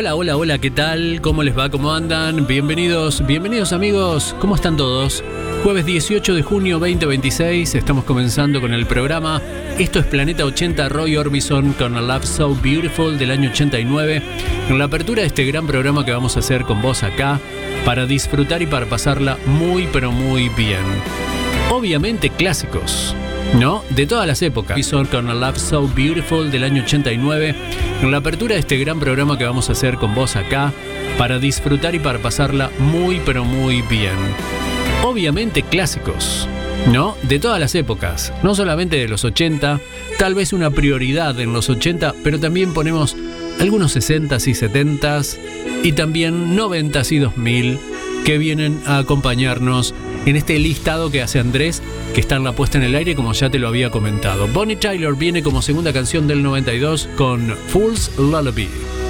Hola, hola, hola, ¿qué tal? ¿Cómo les va? ¿Cómo andan? Bienvenidos amigos. ¿Cómo están todos? Jueves 18 de junio 2026, estamos comenzando con el programa. Esto es Planeta 80, Roy Orbison con A Love So Beautiful del año 89. En la apertura de este gran programa que vamos a hacer con vos acá, para disfrutar y para pasarla muy pero muy bien. Obviamente clásicos, ¿no? De todas las épocas. Orbison con A Love So Beautiful del año 89. En la apertura de este gran programa que vamos a hacer con vos acá, para disfrutar y para pasarla muy pero muy bien. Obviamente clásicos, ¿no? De todas las épocas, no solamente de los 80, tal vez una prioridad en los 80, pero también ponemos algunos 60s y 70s y también 90s y 2000 que vienen a acompañarnos en este listado que hace Andrés, que está en la puesta en el aire, como ya te lo había comentado. Bonnie Tyler viene como segunda canción del 92 con Fool's Lullaby.